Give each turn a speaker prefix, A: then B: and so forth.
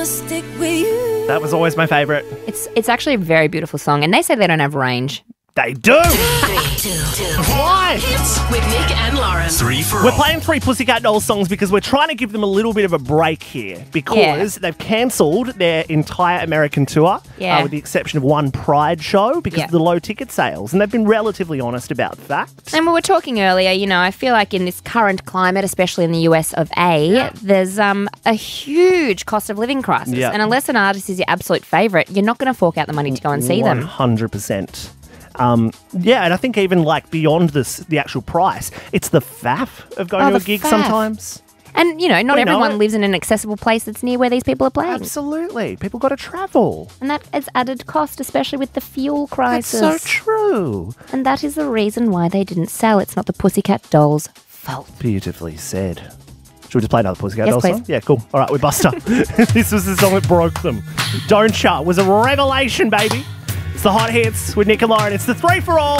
A: stick with you.
B: That was always my favourite.
C: It's actually a very beautiful song, and they say they don't have range.
B: They do. Why?
D: Hits with Nick and Lauren.
E: 3 for
B: We're
E: all.
B: playing 3 Pussycat Dolls songs because we're trying to give them a little bit of a break here because they've cancelled their entire American tour with the exception of one Pride show because of the low ticket sales. And they've been relatively honest about that.
C: And we were talking earlier, you know, I feel like in this current climate, especially in the US of A, there's a huge cost of living crisis.
B: Yeah.
C: And unless an artist is your absolute favourite, you're not going to fork out the money to go and see them.
B: 100%. And I think even like beyond the actual price, it's the faff of going to a gig
C: faff.
B: sometimes.
C: And, you know, not
B: We know
C: everyone
B: it.
C: lives in an accessible place that's near where these people are playing.
B: Absolutely. People got to travel.
C: And that is added cost, especially with the fuel crisis.
B: That's so true.
C: And that is the reason why they didn't sell. It's not the Pussycat Dolls' fault.
B: Beautifully said. Should we just play another Pussycat
C: Yes,
B: Dolls
C: please.
B: song? Yeah, cool. All right, we bust up. This was the song that broke them. Don't Shut was a revelation, baby. It's the Hot Hits with Nick and Lauren. It's the 3 for all.